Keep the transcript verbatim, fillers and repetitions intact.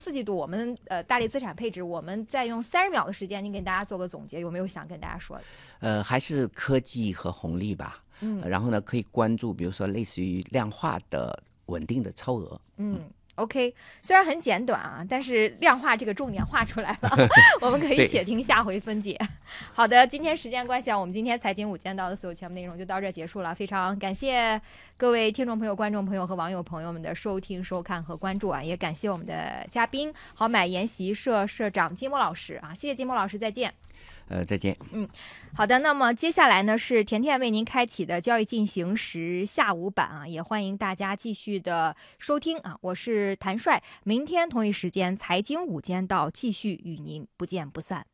四季度我们呃大类资产配置，我们再用三十秒的时间，您给大家做个总结，有没有想跟大家说的？ 呃，还是科技和红利吧。 嗯， 呃然后呢，可以关注，比如说类似于量化的稳定的超额。 嗯。OK，虽然很简短啊，但是量化这个重点画出来了，我们可以且听下回分解。好的，今天时间关系啊，我们今天财经午间到的所有全部内容就到这结束了，非常感谢各位听众朋友、观众朋友和网友朋友们的收听、收看和关注啊，也感谢我们的嘉宾好买研习社社长金墨老师啊，谢谢金墨老师，再见。 呃，再见。 嗯，好的。那么接下来呢是甜甜为您开启的交易进行时下午版啊，也欢迎大家继续的收听啊。我是谭帅，明天同一时间财经午间到继续与您不见不散。